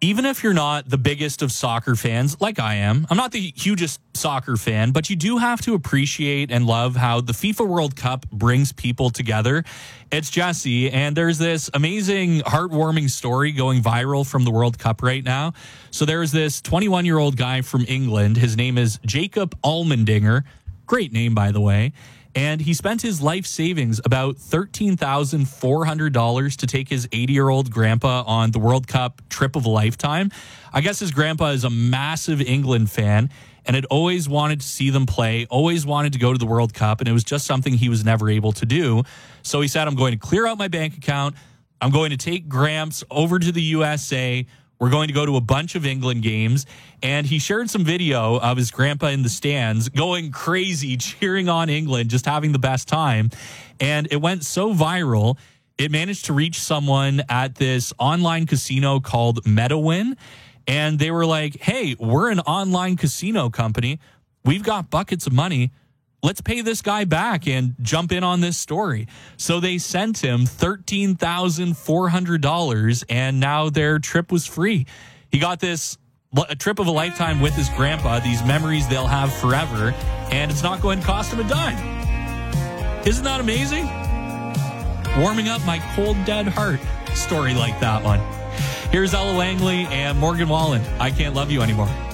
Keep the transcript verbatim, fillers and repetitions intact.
even if you're not the biggest of soccer fans, like I am, I'm not the hugest soccer fan, but you do have to appreciate and love how the FIFA World Cup brings people together. It's Jesse, and there's this amazing, heartwarming story going viral from the World Cup right now. So there's this twenty-one-year-old guy from England. His name is Jacob Allmendinger. Great name, by the way. And he spent his life savings, about thirteen thousand four hundred dollars, to take his eighty-year-old grandpa on the World Cup trip of a lifetime. I guess his grandpa is a massive England fan and had always wanted to see them play, always wanted to go to the World Cup, and it was just something he was never able to do. So he said, I'm going to clear out my bank account. I'm going to take Gramps over to the U S A. We're going to go to a bunch of England games. And he shared some video of his grandpa in the stands going crazy, cheering on England, just having the best time. And it went so viral, it managed to reach someone at this online casino called MetaWin. And they were like, hey, we're an online casino company. We've got buckets of money. Let's pay this guy back and jump in on this story. So they sent him thirteen thousand four hundred dollars, and now their trip was free. He got this a trip of a lifetime with his grandpa, these memories they'll have forever, and it's not going to cost him a dime. Isn't that amazing? Warming up my cold, dead heart. Story like that one. Here's Ella Langley and Morgan Wallen. I Can't Love You Anymore.